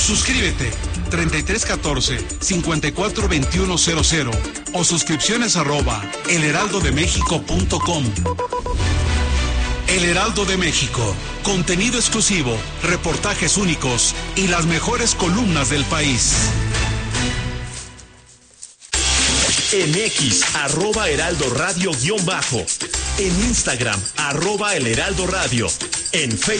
Suscríbete 3314-542100 o suscripciones @elheraldodemexico.com. El Heraldo de México, contenido exclusivo, reportajes únicos y las mejores columnas del país. En X, @Heraldo Radio _, en Instagram, @El Heraldo Radio, en Facebook.